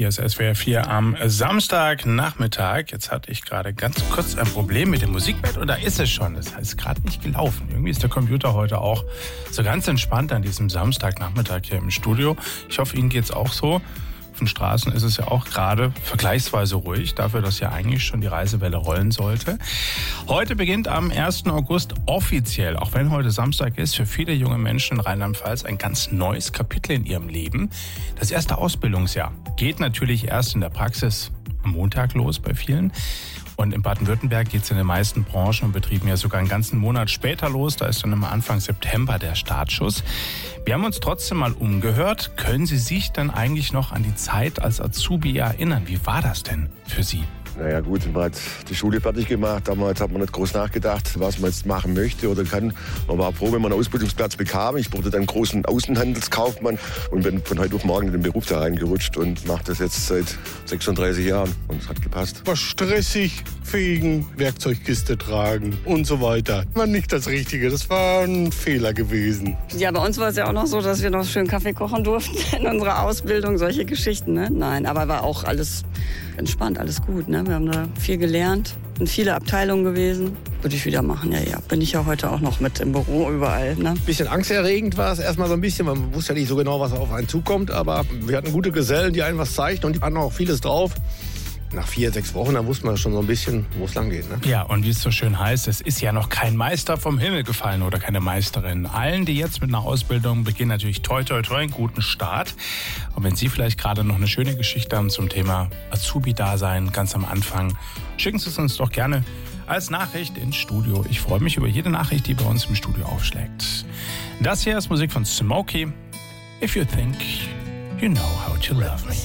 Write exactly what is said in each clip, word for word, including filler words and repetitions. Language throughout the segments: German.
Hier ist S W R vier am Samstagnachmittag. Jetzt hatte ich gerade ganz kurz ein Problem mit dem Musikbett und da ist es schon. Das heißt, gerade nicht gelaufen. Irgendwie ist der Computer heute auch so ganz entspannt an diesem Samstagnachmittag hier im Studio. Ich hoffe, Ihnen geht's auch so. Auf den Straßen ist es ja auch gerade vergleichsweise ruhig, dafür, dass ja eigentlich schon die Reisewelle rollen sollte. Heute beginnt am ersten August offiziell, auch wenn heute Samstag ist, für viele junge Menschen in Rheinland-Pfalz ein ganz neues Kapitel in ihrem Leben. Das erste Ausbildungsjahr geht natürlich erst in der Praxis am Montag los bei vielen. Und in Baden-Württemberg geht es in den meisten Branchen und Betrieben ja sogar einen ganzen Monat später los. Da ist dann immer Anfang September der Startschuss. Wir haben uns trotzdem mal umgehört. Können Sie sich dann eigentlich noch an die Zeit als Azubi erinnern? Wie war das denn für Sie? Naja gut, man hat die Schule fertig gemacht, damals hat man nicht groß nachgedacht, was man jetzt machen möchte oder kann. Man war froh, wenn man einen Ausbildungsplatz bekam. Ich wurde dann großen Außenhandelskaufmann und bin von heute auf morgen in den Beruf da reingerutscht und mache das jetzt seit sechsunddreißig Jahren und es hat gepasst. War stressig, fegen, Werkzeugkiste tragen und so weiter. War nicht das Richtige, das war ein Fehler gewesen. Ja, bei uns war es ja auch noch so, dass wir noch schön Kaffee kochen durften in unserer Ausbildung, solche Geschichten, ne? Nein, aber war auch alles entspannt, alles gut, ne? Wir haben da viel gelernt, in viele Abteilungen gewesen. Würde ich wieder machen, ja, ja. Bin ich ja heute auch noch mit im Büro überall, ne? Bisschen angsterregend war es erstmal so ein bisschen. Man wusste ja nicht so genau, was auf einen zukommt. Aber wir hatten gute Gesellen, die einem was zeigten und die hatten auch vieles drauf. Nach vier, sechs Wochen, da wusste man schon so ein bisschen, wo es lang geht. Ne? Ja, und wie es so schön heißt, es ist ja noch kein Meister vom Himmel gefallen oder keine Meisterin. Allen, die jetzt mit einer Ausbildung beginnen, natürlich toi, toi, toi, einen guten Start. Und wenn Sie vielleicht gerade noch eine schöne Geschichte haben zum Thema Azubi-Dasein ganz am Anfang, schicken Sie es uns doch gerne als Nachricht ins Studio. Ich freue mich über jede Nachricht, die bei uns im Studio aufschlägt. Das hier ist Musik von Smokey. If you think you know how to love me.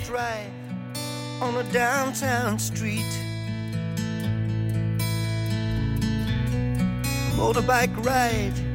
On a downtown street, motorbike ride